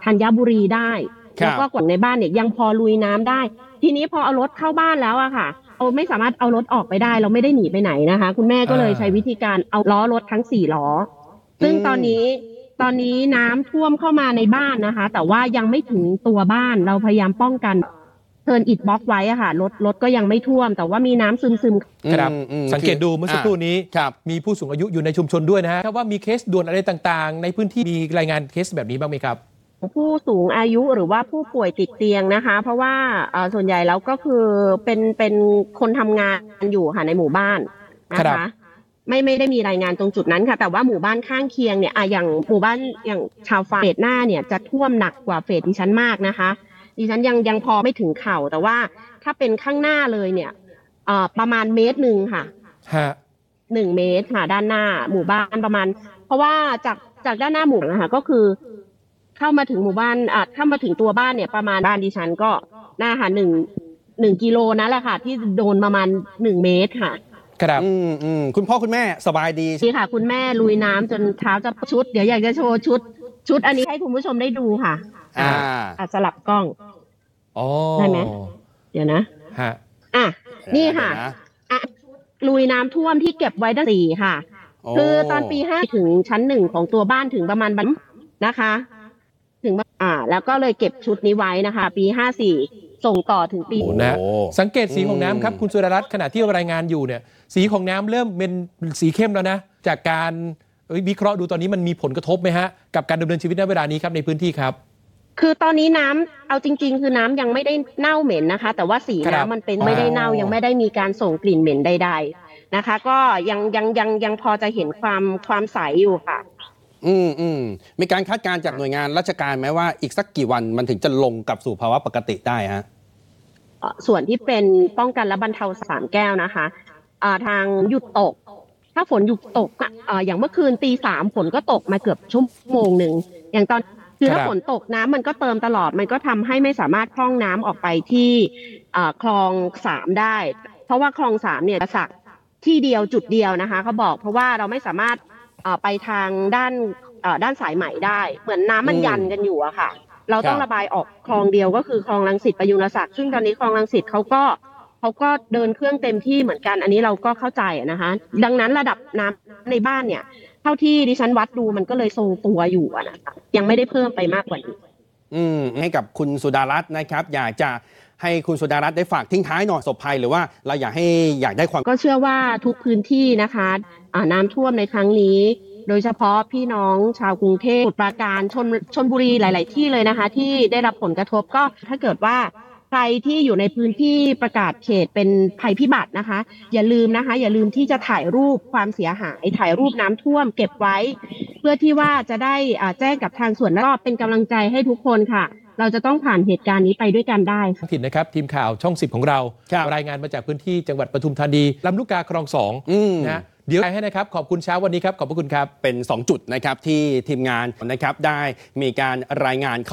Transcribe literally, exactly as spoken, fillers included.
ธัญบุรีได้แล้วก็กว่าในบ้านเนี่ยยังพอลุยน้ำได้ทีนี้พอเอารถเข้าบ้านแล้วอะค่ะเราไม่สามารถเอารถออกไปได้เราไม่ได้หนีไปไหนนะคะคุณแม่ก็เลยใช้วิธีการเอาล้อรถทั้งสี่ล้อซึ่งตอนนี้ตอนนี้น้ำท่วมเข้ามาในบ้านนะคะแต่ว่ายังไม่ถึงตัวบ้านเราพยายามป้องกันเทิร์นอิฐบล็อกไว้อะค่ะรถรถก็ยังไม่ท่วมแต่ว่ามีน้ำซึมซึมครับสังเกตดูเมื่อสักครู่นี้มีผู้สูงอายุอยู่ในชุมชนด้วยนะฮะว่ามีเคสด่วนอะไรต่างๆในพื้นที่มีรายงานเคสแบบนี้บ้างไหมครับผู้สูงอายุหรือว่าผู้ป่วยติดเตียงนะคะเพราะว่าส่วนใหญ่แล้วก็คือเป็นเป็นคนทำงานอยู่ค่ะในหมู่บ้านนะคะไม่ไม่ได้มีรายงานตรงจุดนั้นค่ะแต่ว่าหมู่บ้านข้างเคียงเนี่ยอะอย่างหมู่บ้านอย่างชาวฟาร์มเฟสหน้าเนี่ยจะท่วมหนักกว่าเฟสดิฉันมากนะคะดิฉันยังยังพอไม่ถึงเข่าแต่ว่าถ้าเป็นข้างหน้าเลยเนี่ยประมาณเมตรหนึ่งค่ะหนึ่งเมตรค่ะด้านหน้าหมู่บ้านประมาณเพราะว่าจากจากด้านหน้าหมู่นะคะก็คือเข้ามาถึงหมู่บ้านอ่ะเข้ามาถึงตัวบ้านเนี่ยประมาณบ้านดิฉันก็หน้าค่ะหนึ่งหนึ่งกิโลนั่นแหละค่ะที่โดนประมาณหนึ่งเมตรค่ะครับอืมอืมคุณพ่อคุณแม่สบายดีดีค่ะคุณแม่ลุยน้ำจนเท้าจะชุดเดี๋ยวอยากจะโชว์ชุดชุดอันนี้ให้คุณผู้ชมได้ดูค่ะอ่าอ่ะสลับกล้องอ๋อได้ไหมเดี๋ยวนะฮะอ่ะนี่ค่ะอ่ะลุยน้ำท่วมที่เก็บไว้ตั้งสี่ค่ะคือตอนปีห้าถึงชั้นหนึ่งของตัวบ้านถึงประมาณบันนะคะถึงอ่าแล้วก็เลยเก็บชุดนี้ไว้นะคะปีห้าสี่ส่งต่อถึงปีนะสังเกตสีของน้ำครับคุณสุดารัตน์ขณะที่รายงานอยู่เนี่ยสีของน้ำเริ่มเป็นสีเข้มแล้วนะจากการวิเคราะห์ดูตอนนี้มันมีผลกระทบไหมฮะกับการดำเนินชีวิตในเวลานี้ครับในพื้นที่ครับคือตอนนี้น้ำเอาจริงๆคือน้ำยังไม่ได้เน่าเหม็นนะคะแต่ว่าสีน้ำมันเป็นไม่ได้เน่ายังไม่ได้มีการส่งกลิ่นเหม็นใดๆนะคะก็ยังยังยังยังพอจะเห็นความความใสอยู่ค่ะอืมอืมมีการคาดการณ์จากหน่วยงานราชการไหมว่าอีกสักกี่วันมันถึงจะลงกลับสู่ภาวะปกติได้ฮะส่วนที่เป็นป้องกันและบรรเทาสามแก้วนะคะทางหยุดตกถ้าฝนหยุดตกอย่างเมื่อคืนตีสามฝนก็ตกมาเกือบชั่วโมงหนึ่งอย่างตอนคือถ้าฝนตกน้ำมันก็เติมตลอดมันก็ทำให้ไม่สามารถพร่องน้ำออกไปที่คลองสามได้เพราะว่าคลองสามเนี่ยสักที่เดียวจุดเดียวนะคะเขาบอกเพราะว่าเราไม่สามารถไปทางด้านด้านสายใหม่ได้เหมือนน้ำมันยันกันอยู่อะค่ะเราต้องระบายออกคลองเดียวก็คือคลองรังสิตประยุรศักดิ์ซึ่งตอนนี้คลองรังสิตเขาก็เขาก็เดินเครื่องเต็มที่เหมือนกันอันนี้เราก็เข้าใจนะคะดังนั้นระดับน้ำในบ้านเนี่ยเท่าที่ดิฉันวัดดูมันก็เลยทรงตัวอยู่นะคะยังไม่ได้เพิ่มไปมากกว่านี้อืมให้กับคุณสุดารัตน์นะครับอยากจะให้คุณสุดารัตน์ได้ฝากทิ้งท้ายหน่อยศพภัยหรือว่าเราอยากให้อยากได้ความก็เชื่อว่าทุกพื้นที่นะคะน้ำท่วมในครั้งนี้โดยเฉพาะพี่น้องชาวกรุงเทพสมุทรปราการชลชลบุรีหลายๆที่เลยนะคะที่ได้รับผลกระทบก็ถ้าเกิดว่าใครที่อยู่ในพื้นที่ประกาศเขตเป็นภัยพิบัตินะคะอย่าลืมนะคะอย่าลืมที่จะถ่ายรูปความเสียหายถ่ายรูปน้ำท่วมเก็บไว้เพื่อที่ว่าจะได้แจ้งกับทางส่วนแล้วก็เป็นกำลังใจให้ทุกคนค่ะเราจะต้องผ่านเหตุการณ์นี้ไปด้วยกันได้ท้องถิ่นนะครับทีมข่าวช่องสิบของเรารายงานมาจากพื้นที่จังหวัดปทุมธานีลำลูกกาคลองสองนะเดี๋ยวให้นะครับขอบคุณเช้าวันนี้ครับขอบพระคุณครับเป็นสองจุดนะครับที่ทีมงานนะครับได้มีการรายงาน